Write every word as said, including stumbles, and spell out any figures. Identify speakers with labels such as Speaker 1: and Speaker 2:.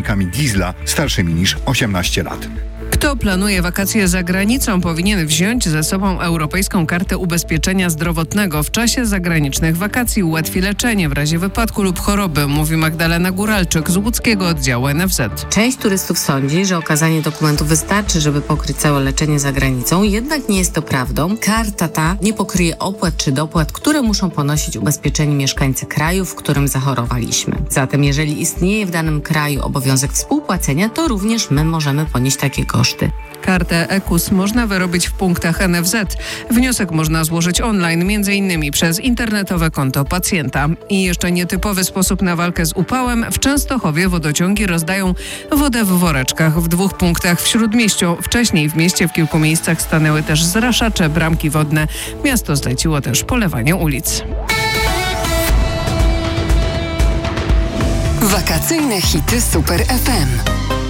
Speaker 1: silnikami diesla starszymi niż osiemnaście lat.
Speaker 2: Kto planuje wakacje za granicą, powinien wziąć ze sobą Europejską Kartę Ubezpieczenia Zdrowotnego. W czasie zagranicznych wakacji ułatwi leczenie w razie wypadku lub choroby, mówi Magdalena Góralczyk z łódzkiego oddziału N F Z.
Speaker 3: Część turystów sądzi, że okazanie dokumentu wystarczy, żeby pokryć całe leczenie za granicą, jednak nie jest to prawdą. Karta ta nie pokryje opłat czy dopłat, które muszą ponosić ubezpieczeni mieszkańcy kraju, w którym zachorowaliśmy. Zatem jeżeli istnieje w danym kraju obowiązek współpłacenia, to również my możemy ponieść takie koszty.
Speaker 2: Kartę E K U S można wyrobić w punktach N F Z. Wniosek można złożyć online, między innymi przez internetowe konto pacjenta. I jeszcze nietypowy sposób na walkę z upałem. W Częstochowie wodociągi rozdają wodę w woreczkach w dwóch punktach w Śródmieściu. Wcześniej w mieście w kilku miejscach stanęły też zraszacze, bramki wodne. Miasto zleciło też polewanie ulic.
Speaker 4: Wakacyjne hity Super F M.